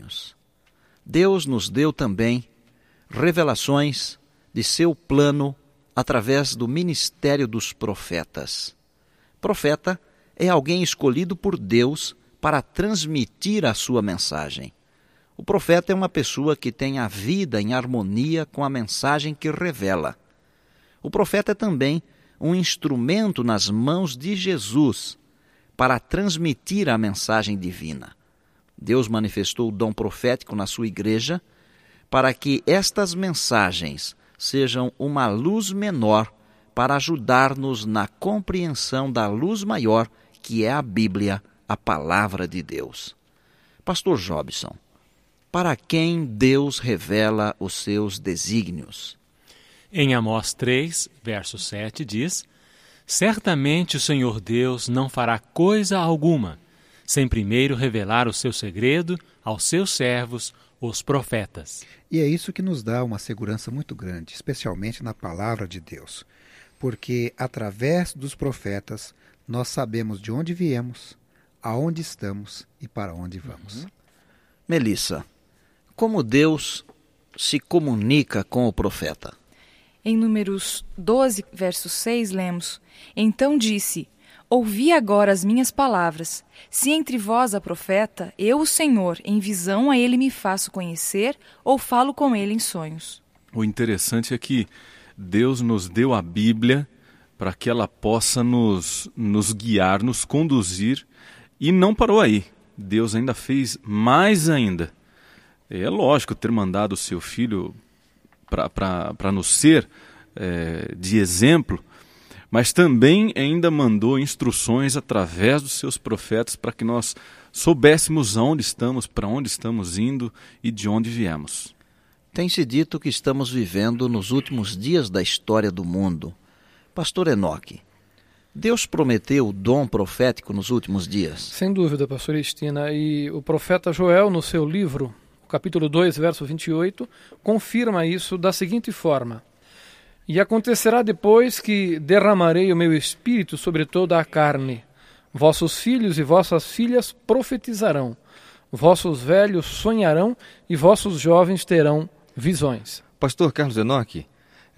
sonhos. Deus nos deu também revelações de seu plano através do ministério dos profetas. Profeta é alguém escolhido por Deus para transmitir a sua mensagem. O profeta é uma pessoa que tem a vida em harmonia com a mensagem que revela. O profeta é também um instrumento nas mãos de Jesus para transmitir a mensagem divina. Deus manifestou o dom profético na sua igreja para que estas mensagens sejam uma luz menor para ajudar-nos na compreensão da luz maior que é a Bíblia, a palavra de Deus. Pastor Jobson, para quem Deus revela os seus desígnios? Em Amós 3, verso 7 diz: certamente o Senhor Deus não fará coisa alguma, sem primeiro revelar o seu segredo aos seus servos, os profetas. E é isso que nos dá uma segurança muito grande, especialmente na palavra de Deus. Porque através dos profetas nós sabemos de onde viemos, aonde estamos e para onde vamos. Melissa, como Deus se comunica com o profeta? Em Números 12, verso 6, lemos: então disse: ouvi agora as minhas palavras. Se entre vós há profeta, eu, o Senhor, em visão a ele me faço conhecer, ou falo com ele em sonhos. O interessante é que Deus nos deu a Bíblia para que ela possa nos guiar, nos conduzir, e não parou aí. Deus ainda fez mais ainda. É lógico ter mandado o seu Filho para nos ser de exemplo, mas também ainda mandou instruções através dos seus profetas para que nós soubéssemos aonde estamos, para onde estamos indo e de onde viemos. Tem-se dito que estamos vivendo nos últimos dias da história do mundo. Pastor Enoque, Deus prometeu o dom profético nos últimos dias? Sem dúvida, pastor Estina. E o profeta Joel, no seu livro, capítulo 2, verso 28, confirma isso da seguinte forma: e acontecerá depois que derramarei o meu espírito sobre toda a carne. Vossos filhos e vossas filhas profetizarão, vossos velhos sonharão e vossos jovens terão visões. Pastor Carlos Enoque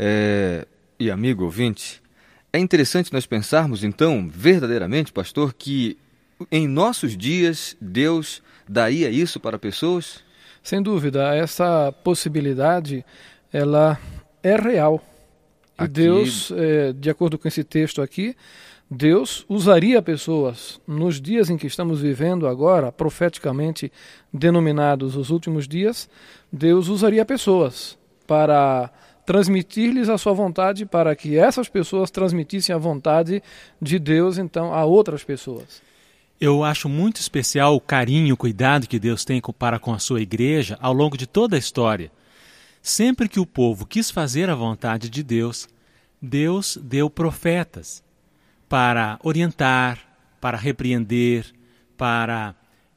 e amigo ouvinte, é interessante nós pensarmos então, verdadeiramente, pastor, que em nossos dias Deus daria isso para pessoas? Sem dúvida, essa possibilidade ela é real. E Deus, de acordo com esse texto aqui, Deus usaria pessoas nos dias em que estamos vivendo agora, profeticamente denominados os últimos dias. Deus usaria pessoas para transmitir-lhes a sua vontade, para que essas pessoas transmitissem a vontade de Deus, então, a outras pessoas. Eu acho muito especial o carinho, o cuidado que Deus tem para com a sua igreja ao longo de toda a história. Sempre que o povo quis fazer a vontade de Deus, Deus deu profetas para orientar, para repreender, para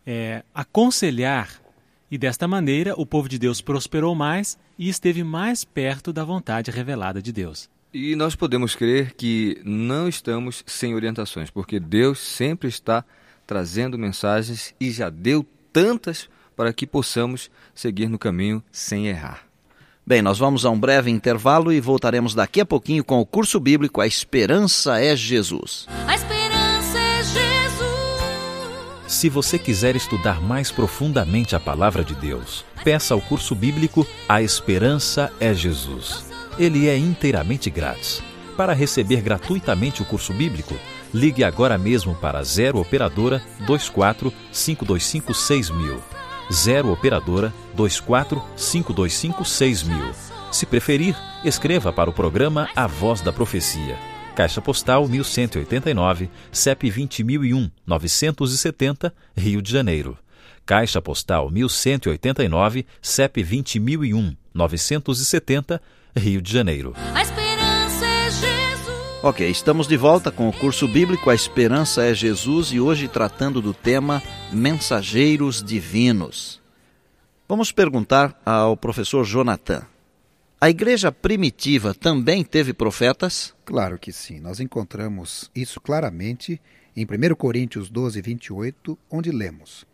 aconselhar. E desta maneira o povo de Deus prosperou mais e esteve mais perto da vontade revelada de Deus. E nós podemos crer que não estamos sem orientações, porque Deus sempre está trazendo mensagens e já deu tantas para que possamos seguir no caminho sem errar. Bem, nós vamos a um breve intervalo e voltaremos daqui a pouquinho com o curso bíblico A Esperança é Jesus. A esperança é Jesus. Se você quiser estudar mais profundamente a palavra de Deus, peça ao curso bíblico A Esperança é Jesus. Ele é inteiramente grátis. Para receber gratuitamente o curso bíblico, ligue agora mesmo para 0 Operadora 24 525 6000. 0 Operadora 24 525 6000. Se preferir, escreva para o programa A Voz da Profecia. Caixa Postal 1189, CEP 20001 970, Rio de Janeiro. Caixa Postal 1189, CEP 20001 970, Rio de Janeiro. A esperança é Jesus. Ok, estamos de volta com o curso bíblico A Esperança é Jesus e hoje tratando do tema Mensageiros Divinos. Vamos perguntar ao professor Jonathan. A igreja primitiva também teve profetas? Claro que sim. Nós encontramos isso claramente em 1 Coríntios 12, 28, onde lemos: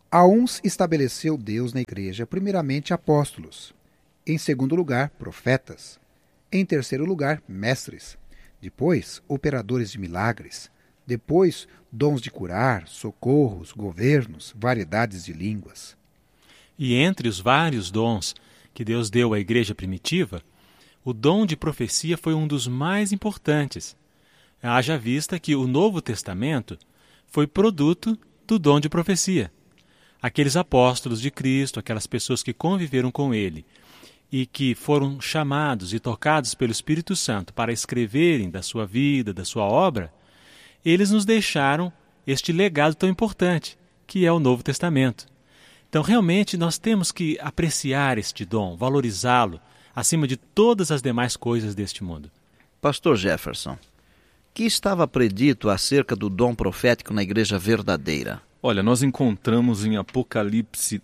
A uns estabeleceu Deus na igreja, primeiramente apóstolos, em segundo lugar, profetas, em terceiro lugar, mestres, depois, operadores de milagres, depois, dons de curar, socorros, governos, variedades de línguas. E entre os vários dons que Deus deu à igreja primitiva, o dom de profecia foi um dos mais importantes. Haja vista que o Novo Testamento foi produto do dom de profecia. Aqueles apóstolos de Cristo, aquelas pessoas que conviveram com ele e que foram chamados e tocados pelo Espírito Santo para escreverem da sua vida, da sua obra, eles nos deixaram este legado tão importante, que é o Novo Testamento. Então, realmente, nós temos que apreciar este dom, valorizá-lo, acima de todas as demais coisas deste mundo. Pastor Jefferson, que estava predito acerca do dom profético na igreja verdadeira? Olha, nós encontramos em Apocalipse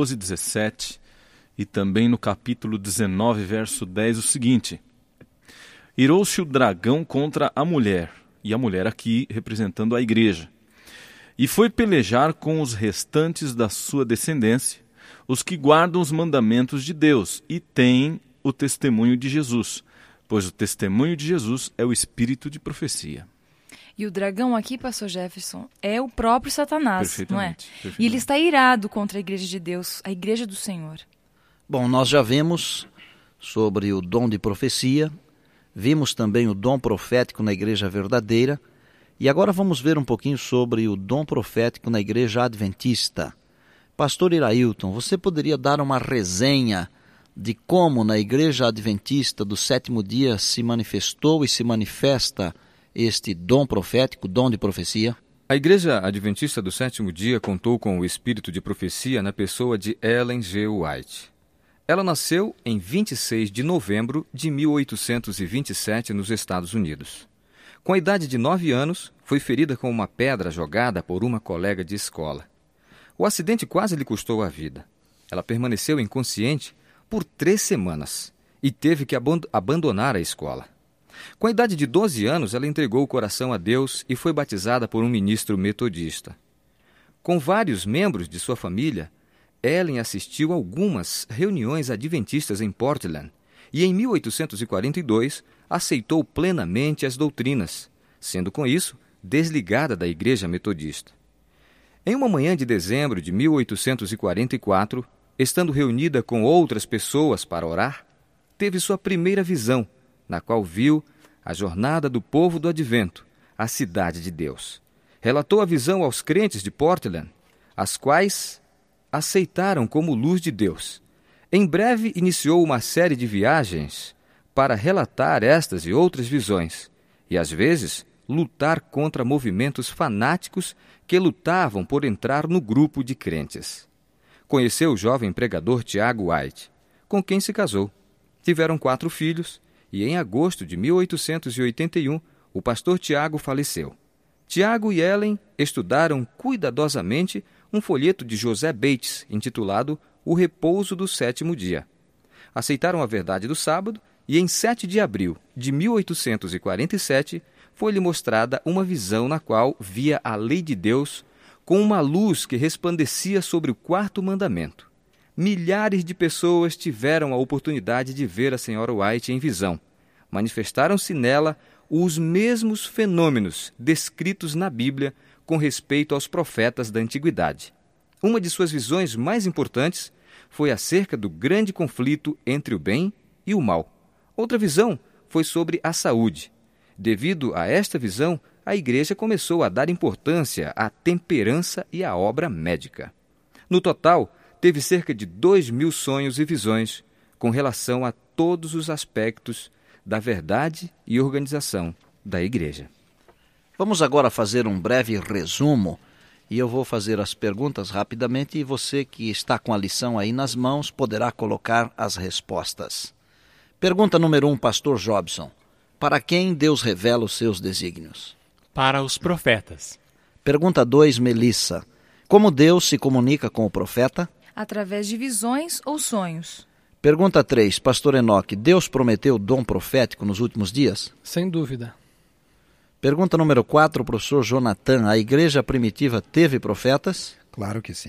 12:17 e também no capítulo 19, verso 10, o seguinte: Irou-se o dragão contra a mulher, e a mulher aqui representando a igreja, e foi pelejar com os restantes da sua descendência, os que guardam os mandamentos de Deus e têm o testemunho de Jesus, pois o testemunho de Jesus é o espírito de profecia. E o dragão aqui, pastor Jefferson, é o próprio Satanás, não é? Perfeitamente. E ele está irado contra a igreja de Deus, a igreja do Senhor. Bom, nós já vimos sobre o dom de profecia, vimos também o dom profético na igreja verdadeira, e agora vamos ver um pouquinho sobre o dom profético na igreja adventista. Pastor Irailton, você poderia dar uma resenha de como na igreja adventista do sétimo dia se manifestou e se manifesta este dom profético, dom de profecia? A Igreja Adventista do Sétimo Dia contou com o espírito de profecia na pessoa de Ellen G. White. Ela nasceu em 26 de novembro de 1827 nos Estados Unidos. Com a idade de 9 anos, foi ferida com uma pedra jogada por uma colega de escola. O acidente quase lhe custou a vida. Ela permaneceu inconsciente por 3 semanas e teve que abandonar a escola. Com a idade de 12 anos, ela entregou o coração a Deus e foi batizada por um ministro metodista. Com vários membros de sua família, Ellen assistiu a algumas reuniões adventistas em Portland e, em 1842, aceitou plenamente as doutrinas, sendo com isso desligada da igreja metodista. Em uma manhã de dezembro de 1844, estando reunida com outras pessoas para orar, teve sua primeira visão, na qual viu a jornada do povo do Advento, a cidade de Deus. Relatou a visão aos crentes de Portland, as quais aceitaram como luz de Deus. Em breve iniciou uma série de viagens para relatar estas e outras visões, e às vezes lutar contra movimentos fanáticos que lutavam por entrar no grupo de crentes. Conheceu o jovem pregador Tiago White, com quem se casou. Tiveram 4 filhos, e em agosto de 1881, o pastor Tiago faleceu. Tiago e Ellen estudaram cuidadosamente um folheto de José Bates, intitulado O Repouso do Sétimo Dia. Aceitaram a verdade do sábado e, em 7 de abril de 1847, foi-lhe mostrada uma visão na qual via a lei de Deus com uma luz que resplandecia sobre o 4º mandamento. Milhares de pessoas tiveram a oportunidade de ver a senhora White em visão. Manifestaram-se nela os mesmos fenômenos descritos na Bíblia com respeito aos profetas da antiguidade. Uma de suas visões mais importantes foi acerca do grande conflito entre o bem e o mal. Outra visão foi sobre a saúde. Devido a esta visão, a igreja começou a dar importância à temperança e à obra médica. No total, teve cerca de 2.000 sonhos e visões com relação a todos os aspectos da verdade e organização da igreja. Vamos agora fazer um breve resumo e eu vou fazer as perguntas rapidamente e você que está com a lição aí nas mãos poderá colocar as respostas. Pergunta número 1, pastor Jobson. Para quem Deus revela os seus desígnios? Para os profetas. Pergunta 2, Melissa. Como Deus se comunica com o profeta? Através de visões ou sonhos. Pergunta 3, pastor Enoque. Deus prometeu dom profético nos últimos dias? Sem dúvida. Pergunta número 4, professor Jonathan. A igreja primitiva teve profetas? Claro que sim.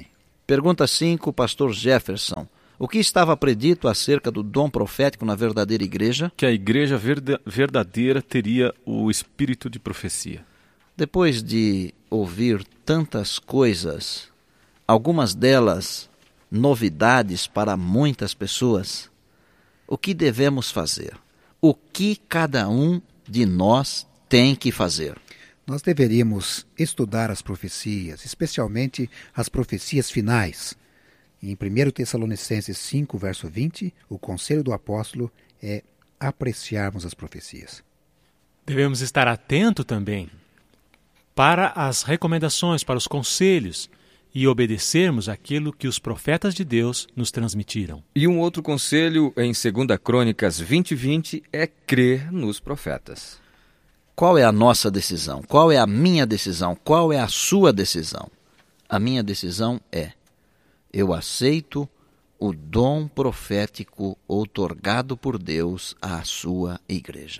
Pergunta 5, pastor Jefferson. O que estava predito acerca do dom profético na verdadeira igreja? Que a igreja verdadeira teria o espírito de profecia. Depois de ouvir tantas coisas, algumas delas novidades para muitas pessoas, o que devemos fazer? O que cada um de nós tem que fazer? Nós deveríamos estudar as profecias, especialmente as profecias finais. Em 1 Tessalonicenses 5, verso 20, o conselho do apóstolo é apreciarmos as profecias. Devemos estar atento também para as recomendações, para os conselhos e obedecermos aquilo que os profetas de Deus nos transmitiram. E um outro conselho em 2 Crônicas 20:20 é crer nos profetas. Qual é a nossa decisão? Qual é a minha decisão? Qual é a sua decisão? A minha decisão é: eu aceito o dom profético outorgado por Deus à sua igreja.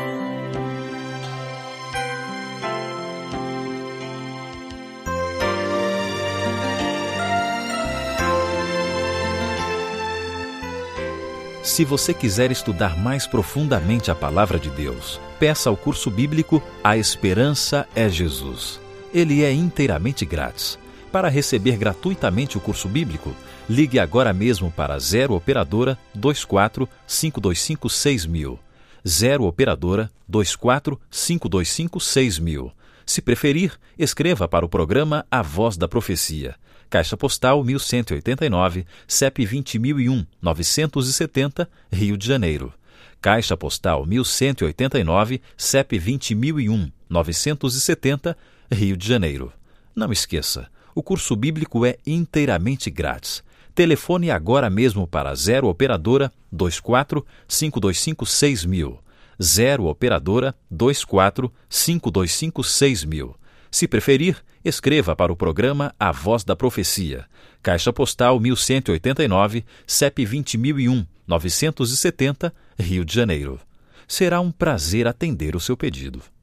Se você quiser estudar mais profundamente a Palavra de Deus, peça ao curso bíblico A Esperança é Jesus. Ele é inteiramente grátis. Para receber gratuitamente o curso bíblico, ligue agora mesmo para 0 Operadora 24 525 6000. 0 Operadora 24 525 6000. Se preferir, escreva para o programa A Voz da Profecia. Caixa Postal 1189, CEP 20001 970, Rio de Janeiro. Caixa Postal 1189, CEP 20001 970, Rio de Janeiro. Não esqueça, o curso bíblico é inteiramente grátis. Telefone agora mesmo para 0 Operadora 24 525 6000. 0 Operadora 24 525 6000. Se preferir, escreva para o programa A Voz da Profecia. Caixa Postal 1189, CEP 20001 970, Rio de Janeiro. Será um prazer atender o seu pedido.